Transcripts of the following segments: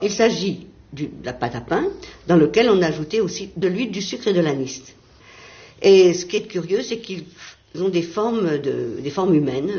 Il s'agit de la pâte à pain dans laquelle on a ajouté aussi de l'huile, du sucre et de l'anis. Et ce qui est curieux, c'est qu'ils ont des formes humaines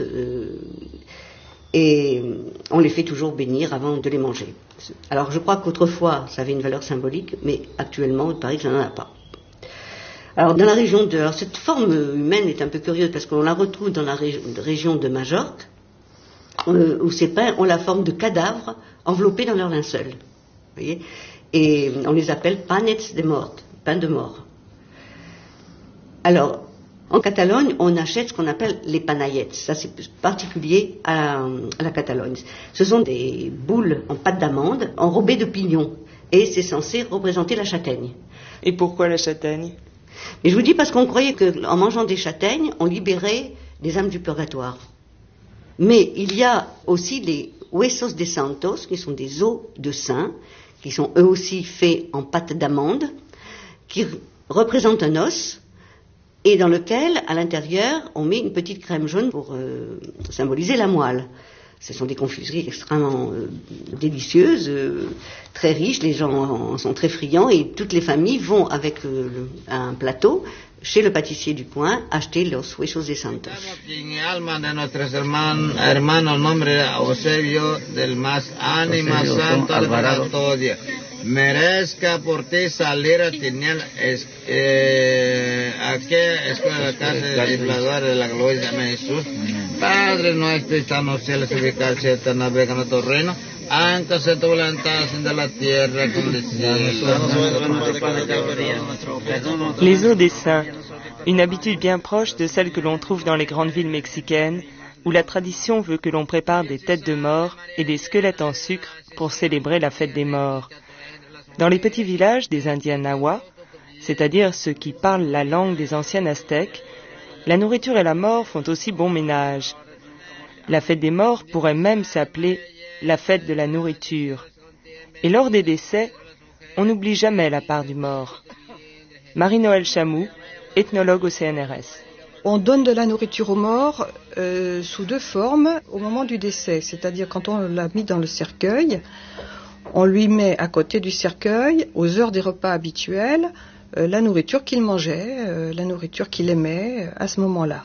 et on les fait toujours bénir avant de les manger. Alors je crois qu'autrefois ça avait une valeur symbolique, mais actuellement il paraît que ça n'en a pas. Alors dans la région alors cette forme humaine est un peu curieuse parce qu'on la retrouve dans la région de Majorque, où ces pains ont la forme de cadavres enveloppés dans leur linceul. Vous voyez, et on les appelle panets de mort, pain de mort. Alors, en Catalogne, on achète ce qu'on appelle les panaillettes. Ça, c'est particulier à la Catalogne. Ce sont des boules en pâte d'amande enrobées de pignons. Et c'est censé représenter la châtaigne. Et pourquoi la châtaigne ? Mais je vous dis parce qu'on croyait qu'en mangeant des châtaignes, on libérait les âmes du purgatoire. Mais il y a aussi les huesos de santos, qui sont des os de saints, qui sont eux aussi faits en pâte d'amande, qui représentent un os, et dans lequel, à l'intérieur, on met une petite crème jaune pour symboliser la moelle. Ce sont des confiseries extrêmement délicieuses, très riches, les gens en sont très friands, et toutes les familles vont avec un plateau chez le pâtissier du coin acheter los huesos de santos. Merezca por ti salir a tiniebla, a qué escuela casa de la gloria de Jesús. Padre nuestro, está en los cielos, ubicarse eterna, vega en tu reino. Hágase tu voluntad en la tierra como en el cielo. Les eaux des saints, une habitude bien proche de celle que l'on trouve dans les grandes villes mexicaines, où la tradition veut que l'on prépare des têtes de mort et des squelettes en sucre pour célébrer la fête des morts. Dans les petits villages des Indiens Nahuas, c'est-à-dire ceux qui parlent la langue des anciens Aztèques, la nourriture et la mort font aussi bon ménage. La fête des morts pourrait même s'appeler la fête de la nourriture. Et lors des décès, on n'oublie jamais la part du mort. Marie-Noëlle Chamou, ethnologue au CNRS. On donne de la nourriture aux morts sous deux formes au moment du décès, c'est-à-dire quand on l'a mis dans le cercueil, on lui met à côté du cercueil, aux heures des repas habituels, la nourriture qu'il mangeait, la nourriture qu'il aimait à ce moment-là.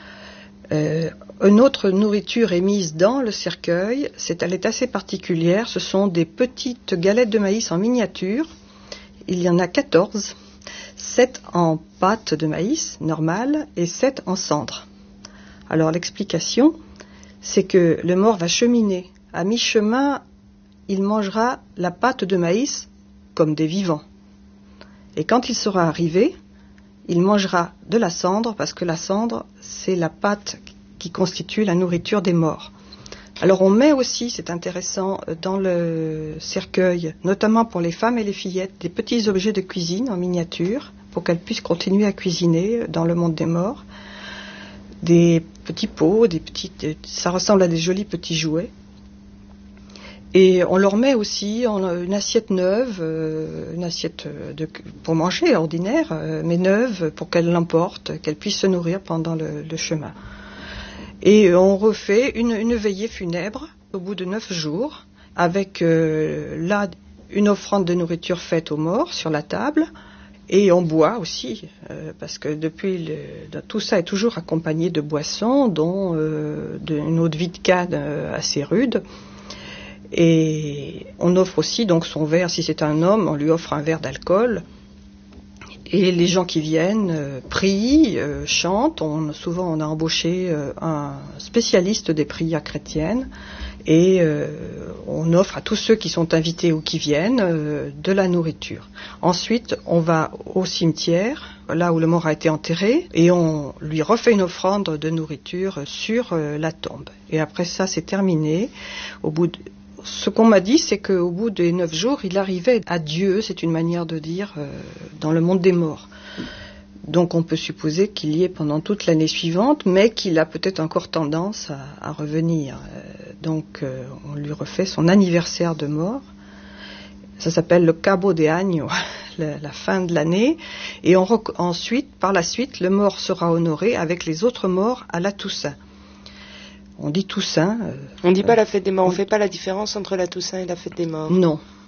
Une autre nourriture est mise dans le cercueil, elle est assez particulière, ce sont des petites galettes de maïs en miniature, il y en a 14, 7 en pâte de maïs normale et 7 en cendre. Alors l'explication, c'est que le mort va cheminer. À mi-chemin, il mangera la pâte de maïs comme des vivants. Et quand il sera arrivé, il mangera de la cendre, parce que la cendre, c'est la pâte qui constitue la nourriture des morts. Alors on met aussi, c'est intéressant, dans le cercueil, notamment pour les femmes et les fillettes, des petits objets de cuisine en miniature, pour qu'elles puissent continuer à cuisiner dans le monde des morts. Des petits pots, ça ressemble à des jolis petits jouets. Et on leur met aussi une assiette neuve, une assiette pour manger ordinaire, mais neuve pour qu'elles l'emportent, qu'elles puissent se nourrir pendant le chemin. Et on refait une veillée funèbre au bout de 9 jours, avec là une offrande de nourriture faite aux morts sur la table, et on boit aussi, parce que tout ça est toujours accompagné de boissons, dont une eau de vie de canne assez rude. Et on offre aussi donc son verre, si c'est un homme, on lui offre un verre d'alcool. Et les gens qui viennent prient, chantent. Souvent on a embauché un spécialiste des prières chrétiennes. Et on offre à tous ceux qui sont invités ou qui viennent de la nourriture. Ensuite, on va au cimetière, là où le mort a été enterré, et on lui refait une offrande de nourriture sur la tombe. Et après ça, c'est terminé. Ce qu'on m'a dit, c'est qu'au bout des 9 jours, il arrivait à Dieu, c'est une manière de dire, dans le monde des morts. Donc on peut supposer qu'il y est pendant toute l'année suivante, mais qu'il a peut-être encore tendance à revenir. Donc on lui refait son anniversaire de mort. Ça s'appelle le Cabo de Año, la fin de l'année. Et ensuite, par la suite, le mort sera honoré avec les autres morts à la Toussaint. On dit Toussaint. On ne dit pas la fête des morts, on ne fait pas la différence entre la Toussaint et la fête des morts. Non.